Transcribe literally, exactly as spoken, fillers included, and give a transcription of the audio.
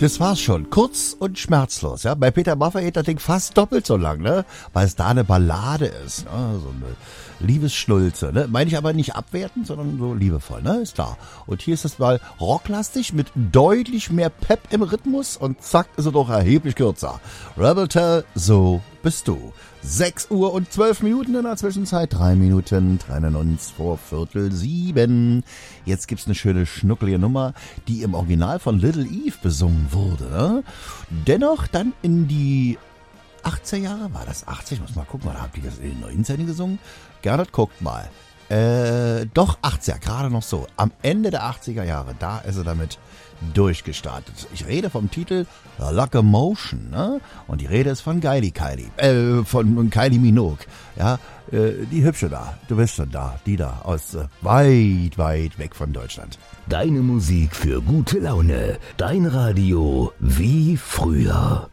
Das war's schon. Kurz und schmerzlos. Ja? Bei Peter Maffay geht das Ding fast doppelt so lang, ne? Weil es da eine Ballade ist. Ne? So eine Liebesschnulze. Ne? Meine ich aber nicht abwertend, sondern so liebevoll. Ne? Ist klar. Und hier ist es mal rocklastig mit deutlich mehr Pep im Rhythmus. Und zack, ist er doch erheblich kürzer. Rebel Tell, so bist du. sechs Uhr und zwölf Minuten in der Zwischenzeit. Drei Minuten trennen uns vor Viertel sieben. Jetzt gibt's eine schöne schnuckelige Nummer, die im Original von Little Eve besungen wurde. Ne? Dennoch dann in die achtziger Jahre, war das achtzig? Ich muss mal gucken, wann habt ihr das in den neunzehner gesungen? Gernot, guckt mal. Äh, doch achtziger, gerade noch so. Am Ende der achtziger Jahre, da ist er damit durchgestartet. Ich rede vom Titel Locomotion, ne? Und die Rede ist von Kylie Kylie, äh, von Kylie Minogue, ja, äh, die Hübsche da, du bist schon da, die da aus äh, weit, weit weg von Deutschland. Deine Musik für gute Laune, dein Radio wie früher.